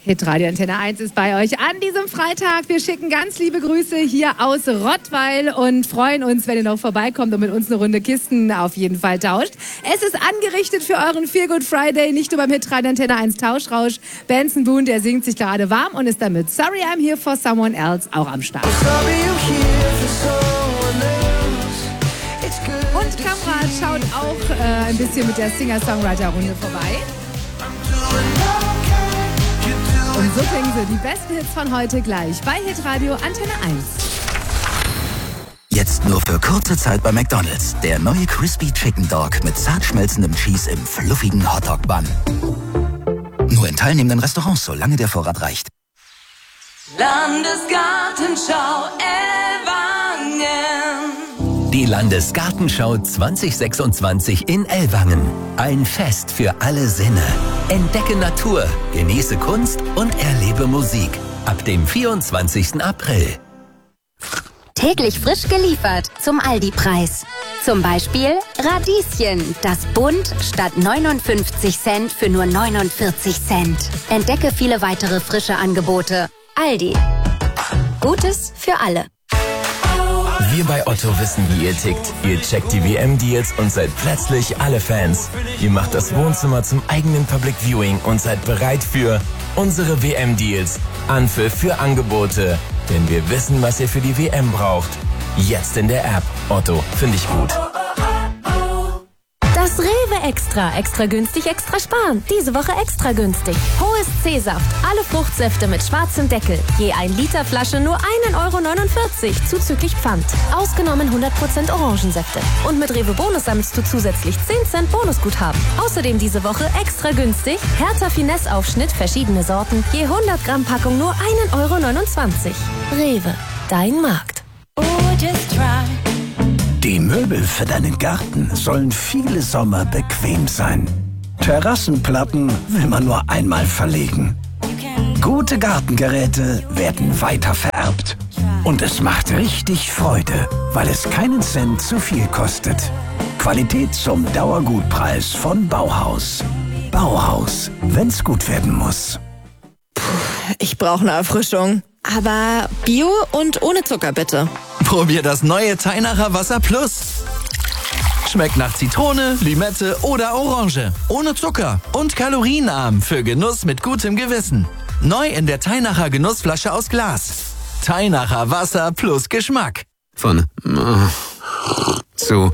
Hitradio Antenne 1 ist bei euch an diesem Freitag. Wir schicken ganz liebe Grüße hier aus Rottweil und freuen uns, wenn ihr noch vorbeikommt und mit uns eine Runde Kisten auf jeden Fall tauscht. Es ist angerichtet für euren Feel Good Friday, nicht nur beim Hitradio Antenne 1 Tauschrausch. Benson Boone, der singt sich gerade warm und ist damit Sorry I'm Here for Someone Else auch am Start. Und Kamrat schaut auch ein bisschen mit der Singer-Songwriter-Runde vorbei. Und so klingen sie, die besten Hits von heute gleich bei Hitradio Antenne 1. Jetzt nur für kurze Zeit bei McDonald's. Der neue Crispy Chicken Dog mit zart schmelzendem Cheese im fluffigen Hotdog-Bun. Nur in teilnehmenden Restaurants, solange der Vorrat reicht. Landesgartenschau Ellwangen. Die Landesgartenschau 2026 in Ellwangen. Ein Fest für alle Sinne. Entdecke Natur, genieße Kunst und erlebe Musik. Ab dem 24. April. Täglich frisch geliefert zum Aldi-Preis. Zum Beispiel Radieschen, das Bund statt 59 Cent für nur 49 Cent. Entdecke viele weitere frische Angebote. Aldi. Gutes für alle. Wir bei Otto wissen, wie ihr tickt. Ihr checkt die WM-Deals und seid plötzlich alle Fans. Ihr macht das Wohnzimmer zum eigenen Public Viewing und seid bereit für unsere WM-Deals. Anpfiff für Angebote. Denn wir wissen, was ihr für die WM braucht. Jetzt in der App. Otto, finde ich gut. Das Rewe Extra. Extra günstig, extra sparen. Diese Woche extra günstig. Hohes C-Saft. Alle Fruchtsäfte mit schwarzem Deckel. Je 1 Liter Flasche nur 1,49 € zuzüglich Pfand. Ausgenommen 100% Orangensäfte. Und mit Rewe Bonus sammelst du zusätzlich 10 Cent Bonusguthaben. Außerdem diese Woche extra günstig. Hertha Finesse Aufschnitt, verschiedene Sorten. Je 100 Gramm Packung nur 1,29 €. Rewe. Dein Markt. Oh, just try. Die Möbel für deinen Garten sollen viele Sommer bequem sein. Terrassenplatten will man nur einmal verlegen. Gute Gartengeräte werden weitervererbt. Und es macht richtig Freude, weil es keinen Cent zu viel kostet. Qualität zum Dauergutpreis von Bauhaus. Bauhaus, wenn's gut werden muss. Ich brauche eine Erfrischung. Aber Bio und ohne Zucker, bitte. Probier das neue Teinacher Wasser Plus. Schmeckt nach Zitrone, Limette oder Orange. Ohne Zucker und kalorienarm für Genuss mit gutem Gewissen. Neu in der Teinacher Genussflasche aus Glas. Teinacher Wasser plus Geschmack. Von zu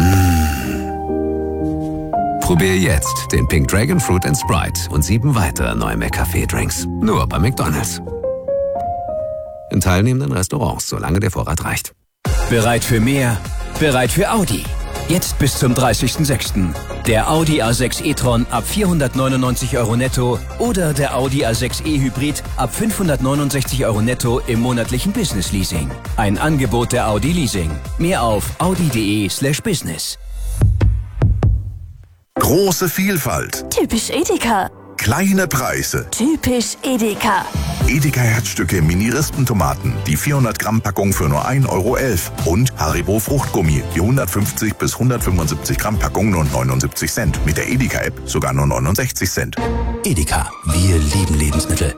Probier jetzt den Pink Dragon Fruit and Sprite und 7 weitere neue McCafé-Drinks. Nur bei McDonald's. In teilnehmenden Restaurants, solange der Vorrat reicht. Bereit für mehr? Bereit für Audi. Jetzt bis zum 30.06. Der Audi A6 e-tron ab 499 € netto oder der Audi A6 e-Hybrid ab 569 € netto im monatlichen Business Leasing. Ein Angebot der Audi Leasing. Mehr auf audi.de/business. Große Vielfalt. Typisch Edeka. Kleine Preise. Typisch Edeka. Edeka Herzstücke Mini-Rispentomaten. Die 400 Gramm Packung für nur 1,11 € Und Haribo Fruchtgummi. Die 150 bis 175 Gramm Packung nur 79 Cent. Mit der Edeka App sogar nur 69 Cent. Edeka, wir lieben Lebensmittel.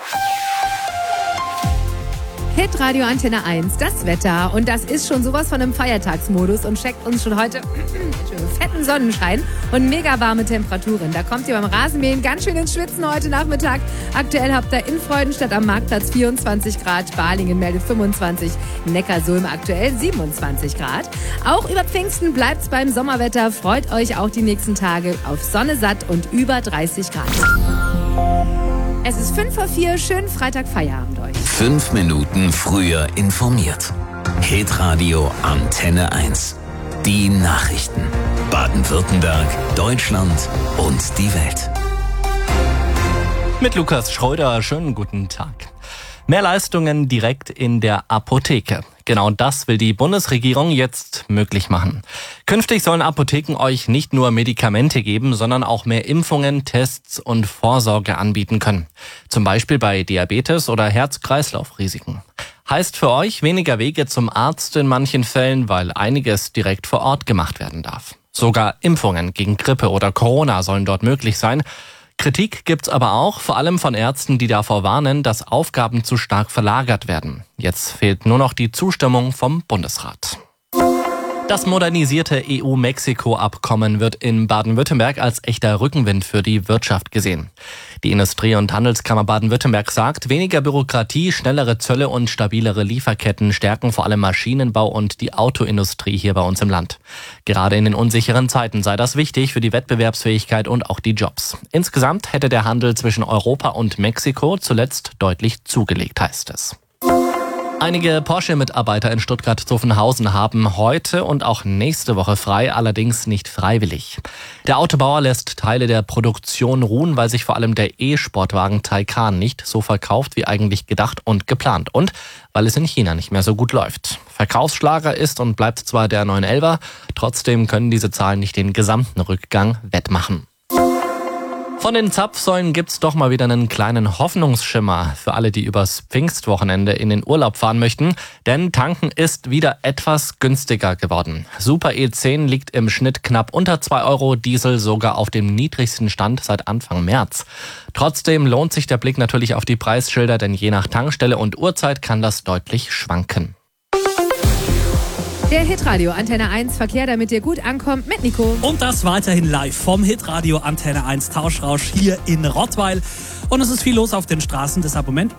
Hitradio Antenne 1, das Wetter. Und das ist schon sowas von einem Feiertagsmodus und checkt uns schon heute fetten Sonnenschein und mega warme Temperaturen. Da kommt ihr beim Rasenmähen ganz schön ins Schwitzen heute Nachmittag. Aktuell habt ihr in Freudenstadt am Marktplatz 24 Grad, Balingen meldet 25, Neckarsulm aktuell 27 Grad. Auch über Pfingsten bleibt's beim Sommerwetter. Freut euch auch die nächsten Tage auf Sonne satt und über 30 Grad. Es ist 3:05, schönen Freitag Feierabend euch. 5 Minuten früher informiert. Hitradio Antenne 1. Die Nachrichten. Baden-Württemberg, Deutschland und die Welt. Mit Lukas Schröder, schönen guten Tag. Mehr Leistungen direkt in der Apotheke. Genau das will die Bundesregierung jetzt möglich machen. Künftig sollen Apotheken euch nicht nur Medikamente geben, sondern auch mehr Impfungen, Tests und Vorsorge anbieten können. Zum Beispiel bei Diabetes oder Herz-Kreislauf-Risiken. Heißt für euch weniger Wege zum Arzt in manchen Fällen, weil einiges direkt vor Ort gemacht werden darf. Sogar Impfungen gegen Grippe oder Corona sollen dort möglich sein. Kritik gibt's aber auch, vor allem von Ärzten, die davor warnen, dass Aufgaben zu stark verlagert werden. Jetzt fehlt nur noch die Zustimmung vom Bundesrat. Das modernisierte EU-Mexiko-Abkommen wird in Baden-Württemberg als echter Rückenwind für die Wirtschaft gesehen. Die Industrie- und Handelskammer Baden-Württemberg sagt, weniger Bürokratie, schnellere Zölle und stabilere Lieferketten stärken vor allem Maschinenbau und die Autoindustrie hier bei uns im Land. Gerade in den unsicheren Zeiten sei das wichtig für die Wettbewerbsfähigkeit und auch die Jobs. Insgesamt hätte der Handel zwischen Europa und Mexiko zuletzt deutlich zugelegt, heißt es. Einige Porsche-Mitarbeiter in Stuttgart-Zuffenhausen haben heute und auch nächste Woche frei, allerdings nicht freiwillig. Der Autobauer lässt Teile der Produktion ruhen, weil sich vor allem der E-Sportwagen Taycan nicht so verkauft wie eigentlich gedacht und geplant und weil es in China nicht mehr so gut läuft. Verkaufsschlager ist und bleibt zwar der 911er, trotzdem können diese Zahlen nicht den gesamten Rückgang wettmachen. Von den Zapfsäulen gibt's doch mal wieder einen kleinen Hoffnungsschimmer für alle, die übers Pfingstwochenende in den Urlaub fahren möchten. Denn tanken ist wieder etwas günstiger geworden. Super E10 liegt im Schnitt knapp unter 2 Euro, Diesel sogar auf dem niedrigsten Stand seit Anfang März. Trotzdem lohnt sich der Blick natürlich auf die Preisschilder, denn je nach Tankstelle und Uhrzeit kann das deutlich schwanken. Der Hitradio Antenne 1 Verkehr, damit ihr gut ankommt, mit Nico. Und das weiterhin live vom Hitradio Antenne 1 Tauschrausch hier in Rottweil. Und es ist viel los auf den Straßen, deshalb Moment.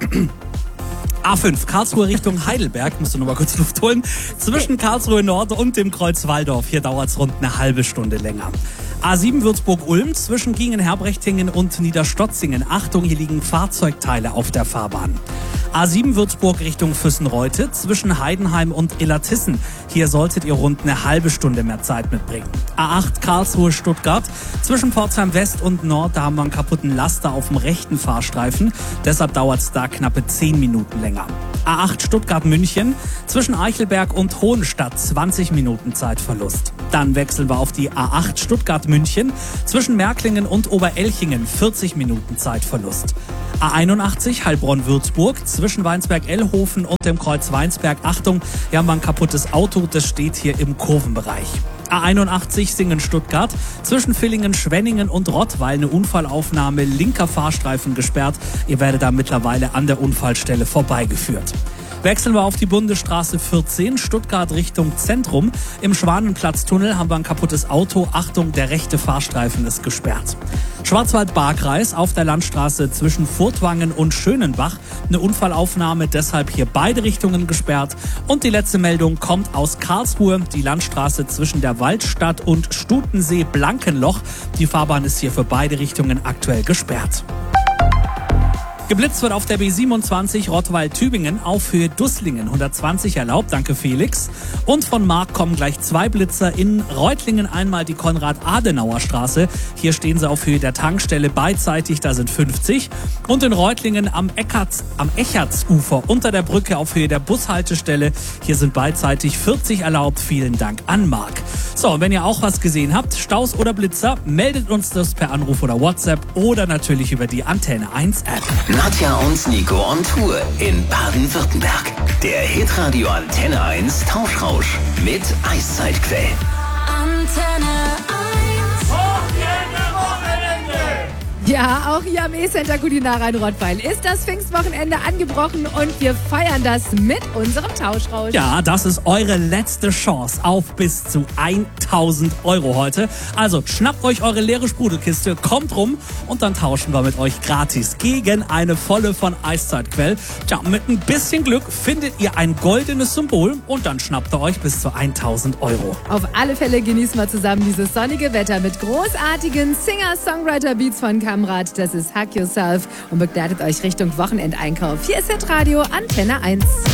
A5, Karlsruhe Richtung Heidelberg, musst du noch mal kurz Luft holen. Zwischen Karlsruhe Nord und dem Kreuz Walldorf, hier dauert es rund eine halbe Stunde länger. A7 Würzburg-Ulm, zwischen Gingen-Herbrechtingen und Niederstotzingen. Achtung, hier liegen Fahrzeugteile auf der Fahrbahn. A7 Würzburg Richtung Füssenreute, zwischen Heidenheim und Illertissen. Hier solltet ihr rund eine halbe Stunde mehr Zeit mitbringen. A8 Karlsruhe Stuttgart, zwischen Pforzheim West und Nord, da haben wir einen kaputten Laster auf dem rechten Fahrstreifen. Deshalb dauert es da knappe 10 Minuten länger. A8 Stuttgart-München, zwischen Eichelberg und Hohenstadt 20 Minuten Zeitverlust. Dann wechseln wir auf die A8 Stuttgart-München, zwischen Märklingen und Oberelchingen 40 Minuten Zeitverlust. A81 Heilbronn-Würzburg, zwischen Weinsberg-Ellhofen und dem Kreuz Weinsberg. Achtung, hier haben wir ein kaputtes Auto, das steht hier im Kurvenbereich. A81 Singen-Stuttgart, zwischen Villingen-Schwenningen und Rottweil eine Unfallaufnahme, linker Fahrstreifen gesperrt. Ihr werdet da mittlerweile an der Unfallstelle vorbeigeführt. Wechseln wir auf die Bundesstraße 14, Stuttgart Richtung Zentrum. Im Schwanenplatztunnel haben wir ein kaputtes Auto. Achtung, der rechte Fahrstreifen ist gesperrt. Schwarzwald-Baar-Kreis auf der Landstraße zwischen Furtwangen und Schönenbach. Eine Unfallaufnahme, deshalb hier beide Richtungen gesperrt. Und die letzte Meldung kommt aus Karlsruhe. Die Landstraße zwischen der Waldstadt und Stutensee-Blankenloch. Die Fahrbahn ist hier für beide Richtungen aktuell gesperrt. Geblitzt wird auf der B27 Rottweil-Tübingen auf Höhe Dusslingen. 120 erlaubt, danke Felix. Und von Mark kommen gleich 2 Blitzer. In Reutlingen einmal die Konrad-Adenauer-Straße. Hier stehen sie auf Höhe der Tankstelle beidseitig, da sind 50. Und in Reutlingen am Echertsufer unter der Brücke auf Höhe der Bushaltestelle. Hier sind beidseitig 40 erlaubt. Vielen Dank an Mark. So, und wenn ihr auch was gesehen habt, Staus oder Blitzer, meldet uns das per Anruf oder WhatsApp oder natürlich über die Antenne 1 App. Nadja und Nico on Tour in Baden-Württemberg. Der Hitradio Antenne 1 Tauschrausch mit Eiszeitquell. Antenne 1. Ja, auch hier am E-Center Kulinara in Rottweil ist das Pfingstwochenende angebrochen und wir feiern das mit unserem Tauschrausch. Ja, das ist eure letzte Chance auf bis zu 1.000 Euro heute. Also schnappt euch eure leere Sprudelkiste, kommt rum und dann tauschen wir mit euch gratis gegen eine volle von Eiszeitquell. Tja, mit ein bisschen Glück findet ihr ein goldenes Symbol und dann schnappt ihr euch bis zu 1.000 Euro. Auf alle Fälle genießen wir zusammen dieses sonnige Wetter mit großartigen Singer-Songwriter-Beats von Kamrat. Das ist Hack Yourself und begleitet euch Richtung Wochenendeinkauf. Hier ist Hitradio Antenne 1.